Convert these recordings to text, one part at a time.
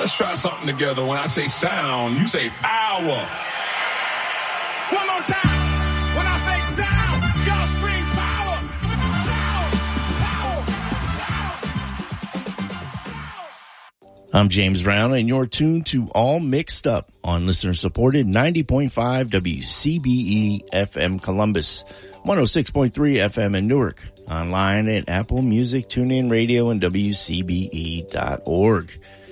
Let's try something together. When I say sound, you say power. One more time. When I say sound, y'all scream power. Sound, power, sound. I'm James Brown, and you're tuned to All Mixed Up on listener-supported 90.5 WCBE FM Columbus, 106.3 FM in Newark, online at Apple Music, TuneIn Radio, and WCBE.org.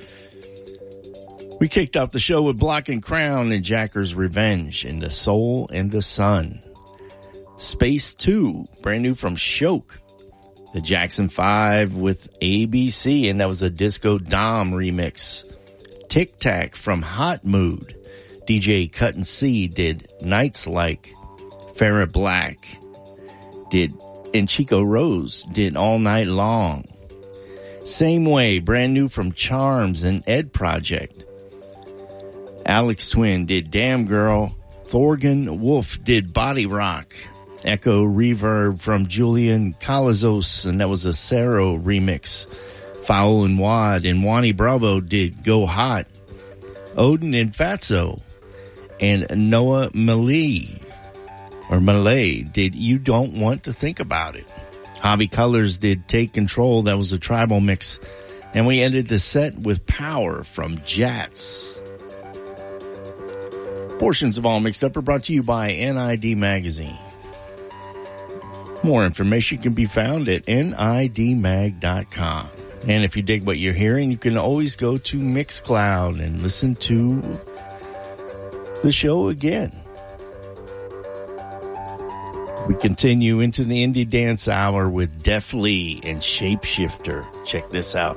We kicked off the show with Block and Crown and Jacker's Revenge in The Soul and the Sun. Space 2, brand new from Shoke. The Jackson 5 with ABC, and that was a Disco Dom remix. Tic Tac from Hot Mood. DJ Cut and C did Nights Like. Farrah Black did, and Chico Rose did All Night Long. Same Way, brand new from Charms and Ed Project. Alex Twin did Damn Girl. Thorgan Wolf did Body Rock. Echo Reverb from Julian Calazos, and that was a Sero remix. Foul and Wad and Wani Bravo did Go Hot. Odin and Fatso and Noah Malay did You Don't Want to Think About It. Javi Colors did Take Control, that was a tribal mix. And we ended the set with Power from Jats. Portions of All Mixed Up are brought to you by NID Magazine. More information can be found at nidmag.com. And if you dig what you're hearing, you can always go to Mixcloud and listen to the show again. We continue into the Indie Dance Hour with Def Lee and Shapeshifter. Check this out.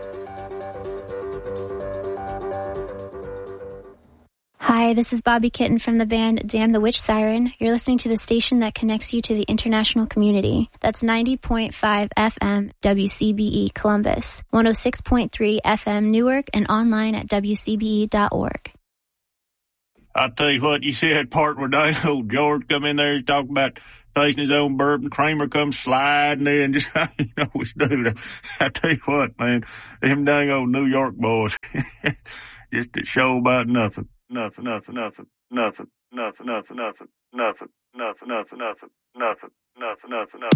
Hi, this is Bobby Kitten from the band Damn the Witch Siren. You're listening to the station that connects you to the international community. That's 90.5 FM WCBE Columbus, 106.3 FM Newark, and online at WCBE.org. I'll tell you what, you see that part where old George come in there, he's talking about facing his own bourbon. Kramer comes sliding in, just how you know his dude. I tell you what, man, them dang old New York boys, just a show about nothing. Nothing.